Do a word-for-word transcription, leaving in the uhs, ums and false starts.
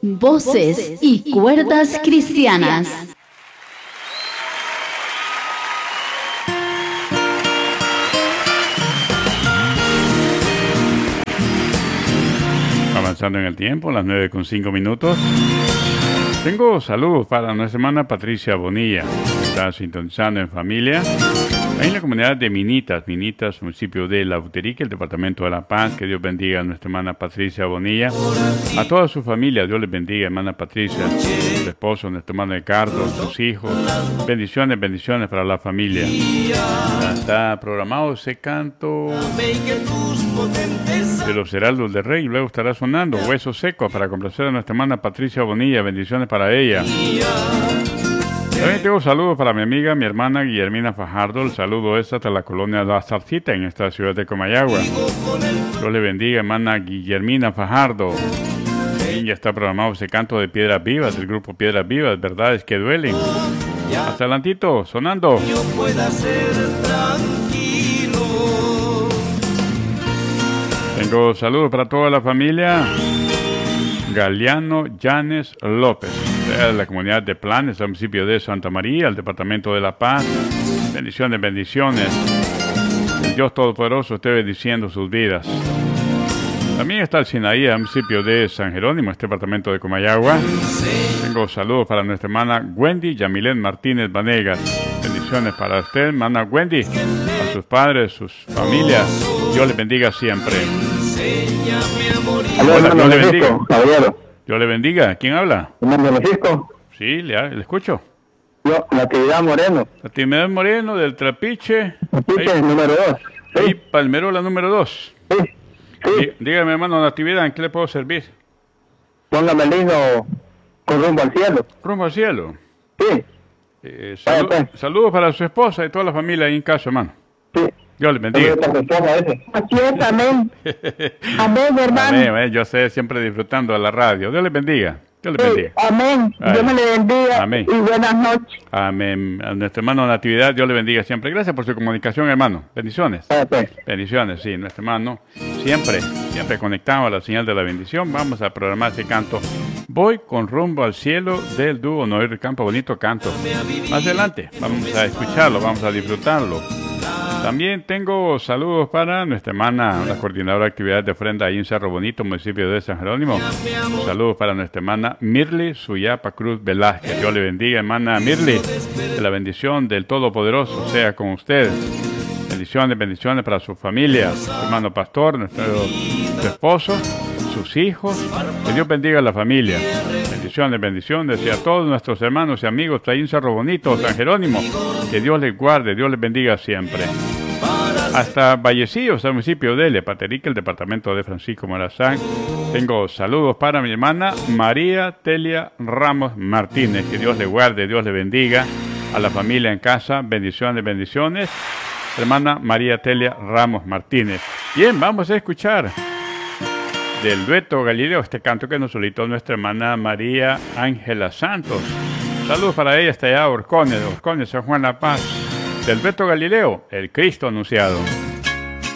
Voces y cuerdas cristianas. Avanzando en el tiempo, las nueve con cinco minutos. Tengo saludos para nuestra hermana Patricia Bonilla, que está sintonizando en familia. Ahí en la comunidad de Minitas, Minitas, municipio de Lauterique, el departamento de La Paz. Que Dios bendiga a nuestra hermana Patricia Bonilla. A toda su familia, Dios les bendiga, hermana Patricia, su esposo, nuestro hermano Ricardo, sus hijos. Bendiciones, bendiciones para la familia. Ya está programado ese canto de los Heraldos del Rey. Luego estará sonando Hueso Seco para complacer a nuestra hermana Patricia Bonilla. Bendiciones para ella. También tengo saludos para mi amiga, mi hermana Guillermina Fajardo. El saludo es hasta la colonia La Zarcita, en esta ciudad de Comayagua. Dios le bendiga, hermana Guillermina Fajardo. Y ya está programado ese canto de Piedras Vivas, del grupo Piedras Vivas, verdades que duelen. Hasta adelantito, sonando. Tengo saludos para toda la familia. Galeano Llanes López, de la comunidad de Planes, al municipio de Santa María, al departamento de La Paz. Bendiciones, bendiciones. El Dios Todopoderoso esté bendiciendo sus vidas. También está el Sinaí, al municipio de San Jerónimo, este departamento de Comayagua. Tengo saludos para nuestra hermana Wendy Yamilén Martínez Vanegas. Bendiciones para usted, hermana Wendy, a sus padres, sus familias. Dios les bendiga siempre. Hola, Hola, Dios le bendiga. Francisco, caballero. Dios le bendiga. ¿Quién habla? Hermano Francisco, Sí, le, le escucho. yo, Natividad Moreno, Natividad Moreno del Trapiche. Piche, Ahí, número dos. ahí Sí, Palmerola número dos. sí, sí. Dí- Dígame, hermano Natividad, ¿en qué le puedo servir? Póngame el himno con rumbo al cielo. Rumbo al cielo. Sí, Eh, Vaya, salu- pues. saludos para su esposa y toda la familia ahí en casa, hermano. sí. Dios le bendiga. Saludos para su esposa ese. Así es, amén. Amén, hermano. Amén, amén. Yo sé, siempre disfrutando de la radio. Dios le bendiga. Dios le Sí, bendiga. amén. Ay. Dios me le bendiga. Amén. Y buenas noches. Amén. A nuestro hermano Natividad, Dios le bendiga siempre. Gracias por su comunicación, hermano. Bendiciones. Vaya, pues. Bendiciones, sí, nuestro hermano. Siempre, siempre conectado a la señal de la bendición. Vamos a programar ese canto. Voy con rumbo al cielo del dúo Noel Campo. Bonito canto. Más adelante vamos a escucharlo, vamos a disfrutarlo. También tengo saludos para nuestra hermana, la coordinadora de actividades de ofrenda ahí en Cerro Bonito, municipio de San Jerónimo. Saludos para nuestra hermana Mirly Suyapa Cruz Velázquez. Dios le bendiga, hermana Mirly. Que la bendición del Todopoderoso sea con usted. Bendiciones, bendiciones para su familia, su hermano pastor, nuestro su esposo, sus hijos. Que Dios bendiga a la familia. Bendiciones, bendiciones. Y a todos nuestros hermanos y amigos ahí en Cerro Bonito, San Jerónimo. Que Dios les guarde, Dios les bendiga siempre. Hasta Vallecillos, al municipio de Lepaterique, el departamento de Francisco Morazán. Tengo saludos para mi hermana María Telia Ramos Martínez. Que Dios le guarde, Dios le bendiga. A la familia en casa, bendiciones, bendiciones. Hermana María Telia Ramos Martínez. Bien, vamos a escuchar del dueto Galileo este canto que nos solicitó nuestra hermana María Ángela Santos. Saludos para ella hasta allá, Orcones, Orcones, San Juan La Paz. Del dueto Galileo, el Cristo anunciado.